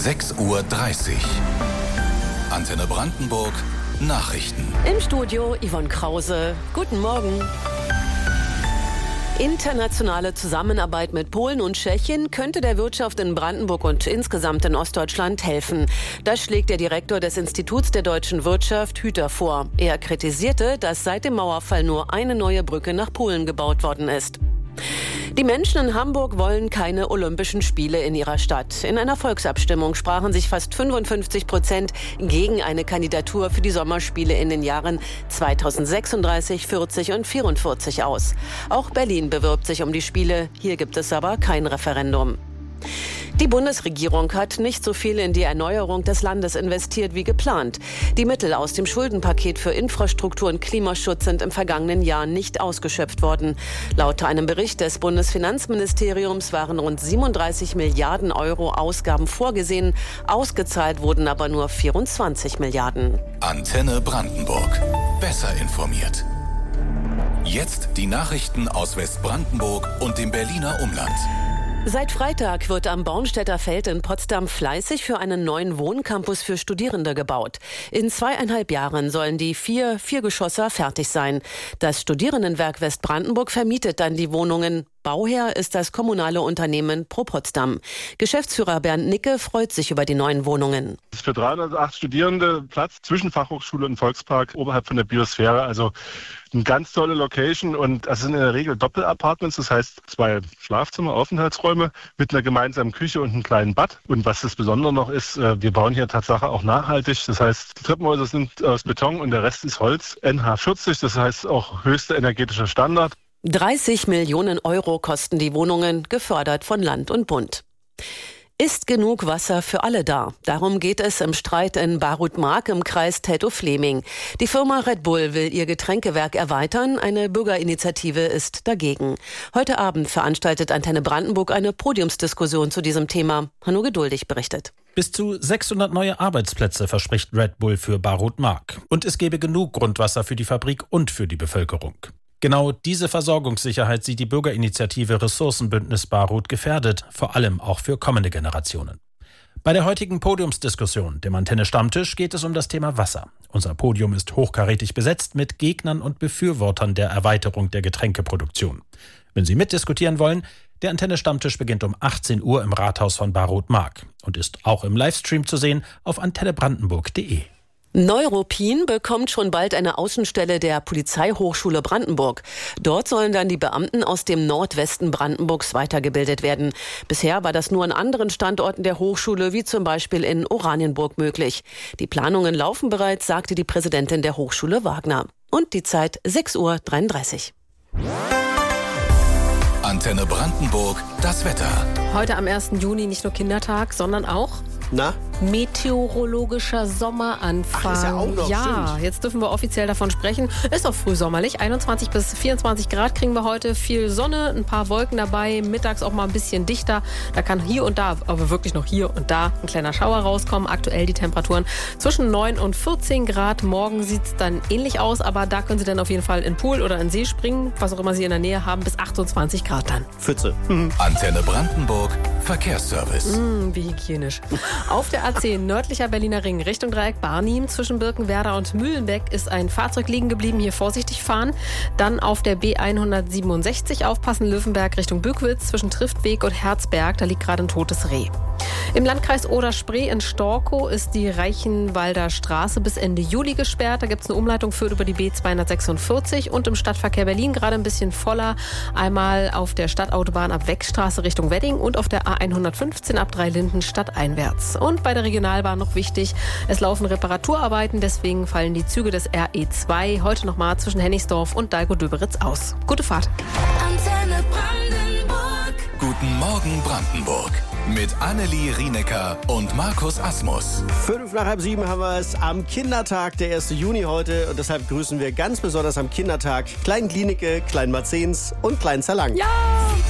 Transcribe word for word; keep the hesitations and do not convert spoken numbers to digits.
sechs Uhr dreißig. Antenne Brandenburg, Nachrichten. Im Studio Yvonne Krause. Guten Morgen. Internationale Zusammenarbeit mit Polen und Tschechien könnte der Wirtschaft in Brandenburg und insgesamt in Ostdeutschland helfen. Das schlägt der Direktor des Instituts der deutschen Wirtschaft, Hüter, vor. Er kritisierte, dass seit dem Mauerfall nur eine neue Brücke nach Polen gebaut worden ist. Die Menschen in Hamburg wollen keine Olympischen Spiele in ihrer Stadt. In einer Volksabstimmung sprachen sich fast fünfundfünfzig Prozent gegen eine Kandidatur für die Sommerspiele in den Jahren zweitausendsechsunddreißig, vierzig und vierundvierzig aus. Auch Berlin bewirbt sich um die Spiele. Hier gibt es aber kein Referendum. Die Bundesregierung hat nicht so viel in die Erneuerung des Landes investiert wie geplant. Die Mittel aus dem Schuldenpaket für Infrastruktur und Klimaschutz sind im vergangenen Jahr nicht ausgeschöpft worden. Laut einem Bericht des Bundesfinanzministeriums waren rund siebenunddreißig Milliarden Euro Ausgaben vorgesehen. Ausgezahlt wurden aber nur vierundzwanzig Milliarden. Antenne Brandenburg. Besser informiert. Jetzt die Nachrichten aus Westbrandenburg und dem Berliner Umland. Seit Freitag wird am Bornstedter Feld in Potsdam fleißig für einen neuen Wohncampus für Studierende gebaut. In zweieinhalb Jahren sollen die vier Viergeschosser fertig sein. Das Studierendenwerk Westbrandenburg vermietet dann die Wohnungen. Bauherr ist das kommunale Unternehmen Pro Potsdam. Geschäftsführer Bernd Nicke freut sich über die neuen Wohnungen. Es ist für dreihundertacht Studierende Platz zwischen Fachhochschule und Volkspark oberhalb von der Biosphäre. Also eine ganz tolle Location und es sind in der Regel Doppelapartments, das heißt zwei Schlafzimmer, Aufenthaltsräume mit einer gemeinsamen Küche und einem kleinen Bad. Und was das Besondere noch ist, wir bauen hier Tatsache auch nachhaltig. Das heißt, die Treppenhäuser sind aus Beton und der Rest ist Holz. N H vierzig, das heißt auch höchster energetischer Standard. dreißig Millionen Euro kosten die Wohnungen, gefördert von Land und Bund. Ist genug Wasser für alle da? Darum geht es im Streit in Barut-Mark im Kreis Teltow-Fleming. Die Firma Red Bull will ihr Getränkewerk erweitern. Eine Bürgerinitiative ist dagegen. Heute Abend veranstaltet Antenne Brandenburg eine Podiumsdiskussion zu diesem Thema. Hanno Geduldig berichtet. Bis zu sechshundert neue Arbeitsplätze verspricht Red Bull für Barut-Mark. Und es gebe genug Grundwasser für die Fabrik und für die Bevölkerung. Genau diese Versorgungssicherheit sieht die Bürgerinitiative Ressourcenbündnis Barut gefährdet, vor allem auch für kommende Generationen. Bei der heutigen Podiumsdiskussion, dem Antenne-Stammtisch, geht es um das Thema Wasser. Unser Podium ist hochkarätig besetzt mit Gegnern und Befürwortern der Erweiterung der Getränkeproduktion. Wenn Sie mitdiskutieren wollen, der Antenne-Stammtisch beginnt um achtzehn Uhr im Rathaus von Barut-Mark und ist auch im Livestream zu sehen auf antenne brandenburg punkt de. Neuruppin bekommt schon bald eine Außenstelle der Polizeihochschule Brandenburg. Dort sollen dann die Beamten aus dem Nordwesten Brandenburgs weitergebildet werden. Bisher war das nur an anderen Standorten der Hochschule, wie zum Beispiel in Oranienburg, möglich. Die Planungen laufen bereits, sagte die Präsidentin der Hochschule Wagner. Und die Zeit sechs Uhr dreiunddreißig. Antenne Brandenburg, das Wetter. Heute am ersten Juni nicht nur Kindertag, sondern auch Na? meteorologischer Sommeranfang. Ach, ist ja auch noch, ja, stimmt. jetzt dürfen wir offiziell davon sprechen. Ist auch frühsommerlich. einundzwanzig bis vierundzwanzig Grad kriegen wir heute. Viel Sonne, ein paar Wolken dabei. Mittags auch mal ein bisschen dichter. Da kann hier und da, aber wirklich noch hier und da, ein kleiner Schauer rauskommen. Aktuell die Temperaturen zwischen neun und vierzehn Grad. Morgen sieht es dann ähnlich aus, aber da können Sie dann auf jeden Fall in den Pool oder in den See springen, was auch immer Sie in der Nähe haben, bis achtundzwanzig Grad dann. Pfütze. Antenne Brandenburg, Verkehrsservice. Mm, wie hygienisch. Auf der A zehn nördlicher Berliner Ring Richtung Dreieck Barnim zwischen Birkenwerder und Mühlenbeck ist ein Fahrzeug liegen geblieben. Hier vorsichtig fahren. Dann auf der B hundertsiebenundsechzig aufpassen, Löwenberg Richtung Bückwitz zwischen Triftweg und Herzberg. Da liegt gerade ein totes Reh. Im Landkreis Oder-Spree in Storkow ist die Reichenwalder Straße bis Ende Juli gesperrt. Da gibt es eine Umleitung, führt über die B zweihundertsechsundvierzig und im Stadtverkehr Berlin gerade ein bisschen voller. Einmal auf der Stadtautobahn ab Weckstraße Richtung Wedding und auf der A hundertfünfzehn ab Dreilinden stadteinwärts. Und bei der Regionalbahn noch wichtig, es laufen Reparaturarbeiten, deswegen fallen die Züge des R E zwei heute nochmal zwischen Hennigsdorf und Dalgo-Döberitz aus. Gute Fahrt. Antenne Brandenburg. Guten Morgen Brandenburg. Mit Annelie Rienecker und Markus Asmus. Fünf nach halb sieben haben wir es am Kindertag, der ersten Juni heute. Und deshalb grüßen wir ganz besonders am Kindertag Klein Klinike, Klein Marzens und Klein Zerlang. Ja!